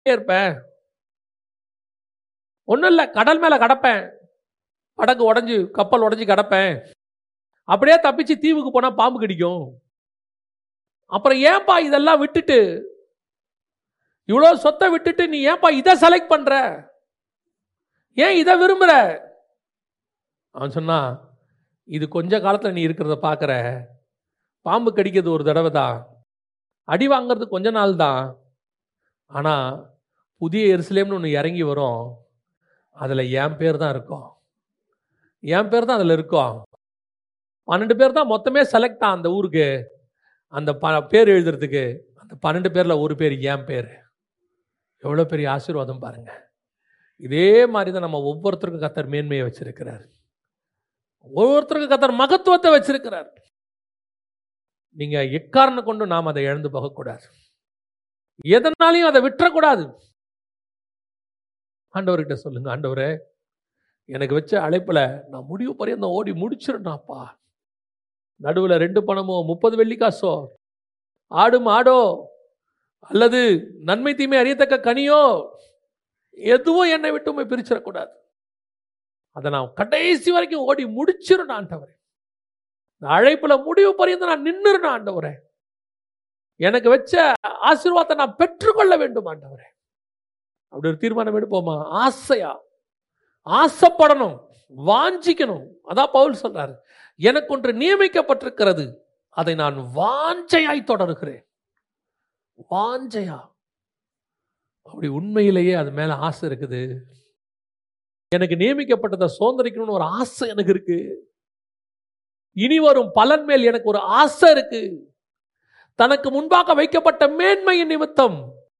இருப்பேன். ஒன்றும் இல்லை, கடல் மேலே கடப்பேன், படகு உடஞ்சி கப்பல் உடஞ்சி கடப்பேன். அப்படியே தப்பிச்சு தீவுக்கு போனால் பாம்பு கடிக்கும். அப்புறம் ஏன்பா இதெல்லாம் விட்டுட்டு, இவ்வளோ சொத்தை விட்டுட்டு நீ ஏன்பா இதை செலக்ட் பண்ற, ஏன் இதை விரும்புற? அவன் சொன்னா, இது கொஞ்ச காலத்தில் நீ இருக்கிறத பார்க்குற, பாம்பு கடிக்கிறது ஒரு தடவை தான், அடி வாங்கிறது கொஞ்ச நாள் தான். ஆனால் புதிய எருசலேம்னு ஒன்று இறங்கி வரும், அதில் என் பேர் தான் இருக்கும், என் பேர் தான் அதில் இருக்கும். 12 பேர் தான் மொத்தமே செலக்ட் ஆன் அந்த ஊருக்கு, அந்த பேர் எழுதுறதுக்கு. அந்த 12 பேரில் ஒரு பேர் என் பேர். எவ்வளோ பெரிய ஆசீர்வாதம் பாருங்க. இதே மாதிரி தான் நம்ம ஒவ்வொருத்தருக்கும் கர்த்தர் மேன்மையை வச்சிருக்கிறார், ஒவ்வொருத்தருக்கும் கர்த்தர் மகத்துவத்தை வச்சிருக்கிறார். நீங்க எக்காரணம் கொண்டு நாம் அதை இழந்து போகக்கூடாது, எதனாலையும் அதை விட்டுறக்கூடாது. ஆண்டவர்கிட்ட சொல்லுங்க, ஆண்டவரே எனக்கு வச்ச அழைப்புல நான் முடிவு பரியந்தம் ஓடி முடிச்சிருந்தாப்பா. நடுவில் 2 பணமோ 30 வெள்ளிக்காசோ ஆடு மாடோ அல்லது நன்மை தீமை அறியத்தக்க கனியோ எதுவும் என்னை விட்டு பிரிச்சிடக்கூடாது. அதை நான் கடைசி வரைக்கும் ஓடி முடிச்சிருந்தேன் ஆண்டவரே. அழைப்புல முடிவு பரியந்தம் நான் நின்னுறேன் ஆண்டவரே. எனக்கு வச்ச ஆசீர்வாதத்தை நான் பெற்றுக்கொள்ள வேண்டும் ஆண்டவரே. அப்படி ஒரு தீர்மானம் எடுப்போமா? ஆசையா ஆசைப்படணும், வாஞ்சிக்கணும். அதான் பவுல் சொல்றாரு, எனக்கு ஒன்று நியமிக்கப்பட்டிருக்கிறது, அதை நான் வாஞ்சையாய் தொடர்கிறேன். வாஞ்சையா, அப்படி உண்மையிலேயே அது மேல ஆசை இருக்குது. எனக்கு நியமிக்கப்பட்டதை சுதந்திரிக்கணும்னு ஒரு ஆசை எனக்கு இருக்கு. இனி வரும் பலன் மேல் எனக்கு ஒரு ஆசை இருக்கு. தனக்கு முன்பாக வைக்கப்பட்ட மேன்மையின் நிமித்தம்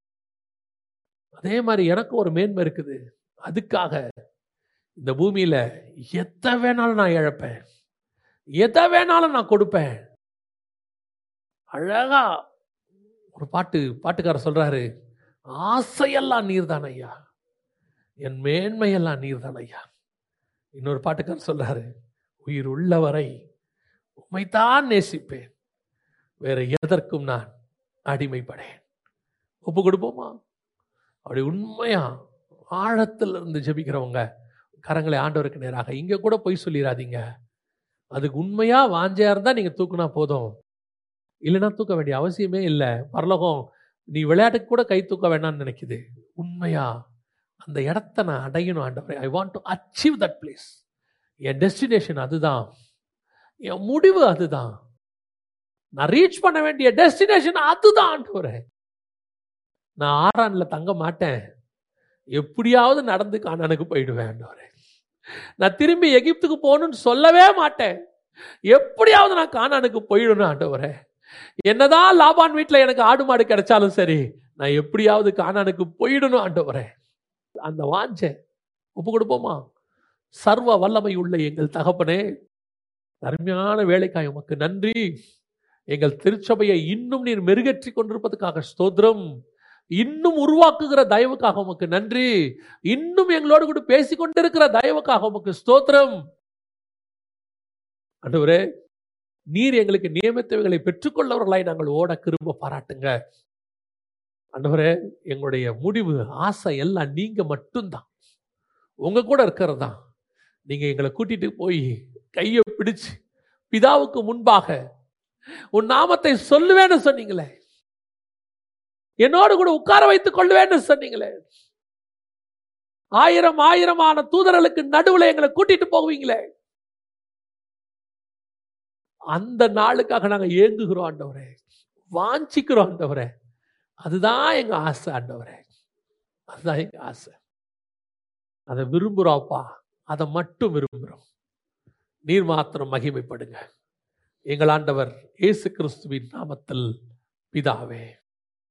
அதே மாதிரி எனக்கு ஒரு மேன்மை இருக்குது. அதுக்காக இந்த பூமியில எதை வேணாலும் நான் இழப்பேன், எதை வேணாலும் நான் கொடுப்பேன். அழகா ஒரு பாட்டுக்காரர் சொல்றாரு, ஆசையெல்லாம் நீர்தான் ஐயா, என் மேன்மையெல்லாம் நீர்தான் ஐயா. இன்னொரு பாட்டுக்காரர் சொல்றாரு, உயிர் உள்ளவரை உம்மைத்தான் நேசிப்பேன், வேற எதற்கும் நான் அடிமைப்படேன். ஒப்பு கொடுப்போமா? அப்படி உண்மையா ஆழத்தில் இருந்து ஜெபிக்கிறவங்க கரங்களை ஆண்டவருக்கு நேராக. இங்க கூட போய் சொல்லிடாதீங்க. அதுக்கு உண்மையா வாஞ்சையா இருந்தா நீங்க தூக்குனா போதும், இல்லைன்னா தூக்க வேண்டிய அவசியமே இல்லை. பரலோகம் நீ விளையாட்டுக்கு கூட கை தூக்க வேண்டாம்னு நினைக்குது. உண்மையா அந்த இடத்த நான் அடையணும் ஆண்டவரே, I want to achieve that place. N destination அதுதான், என் முடிவு அதுதான், நான் ரீச் பண்ண வேண்டிய டெஸ்டினேஷன் அதுதான் ஆண்டவரே. நான் ஆரான்ல தங்க மாட்டேன், எப்படியாவது நடந்து கானானுக்கு போயிடுவேன் ஆண்டவரே. நான் திரும்பி எகிப்துக்கு போகணும்னு சொல்லவே மாட்டேன், எப்படியாவது நான் கானானுக்கு போயிடணும் ஆண்டவரே. என்னதான் லாபான் வீட்டில் எனக்கு ஆடு மாடு கிடைச்சாலும் சரி, நான் எப்படியாவது கானானுக்கு போயிடணும் ஆண்டவரே. அந்த வாஞ்சை ஒப்பு கொடுப்போமா? சர்வ வல்லமை உள்ள எங்கள் தகப்பனே, அருமையான வேலைக்காய் உமக்கு நன்றி. எங்கள் திருச்சபையை இன்னும் நீர் மெருகேற்றி கொண்டிருப்பதற்காக ஸ்தோத்திரம். இன்னும் உருவாக்குகிற தயவுக்காக உமக்கு நன்றி. இன்னும் எங்களோடு கூட பேசிக்கொண்டிருக்கிற தயவுக்காக உமக்கு ஸ்தோத்திரம். ஆண்டவரே, நீர் எங்களுக்கு நியமித்தவைகளை பெற்றுக்கொள்ளவர்களாய் நாங்கள் ஓட கிருபை பாராட்டுங்க ஆண்டவரே. எங்களுடைய முடிவு ஆசை எல்லாம் நீங்க மட்டும்தான், உங்க கூட இருக்கிறது தான். நீங்க எங்களை கூட்டிட்டு போய் கையை பிடிச்சு பிதாவுக்கு முன்பாக உன் நாமத்தை சொல்லுவேன்னு சொன்னீங்களே, என்னோடு கூட உட்கார வைத்துக் கொள்வேன்னு சொன்னீங்களே, 1000 தூதர்களுக்கு நடுவில் எங்களை கூட்டிட்டு போவீங்களே, அந்த நாளுக்காக நாங்க ஏங்குகிறோம் ஆண்டவரே, வாஞ்சிக்கிறோம் ஆண்டவரே. அதுதான் எங்க ஆசை ஆண்டவரே, அதுதான் எங்க ஆசை. அதை விரும்புறோம்ப்பா, அதை மட்டும் விரும்புகிறோம். நீர் மாத்திரம் மகிமைப்படுங்க. எங்கள் ஆண்டவர் இயேசு கிறிஸ்துவின் நாமத்தில் பிதாவே.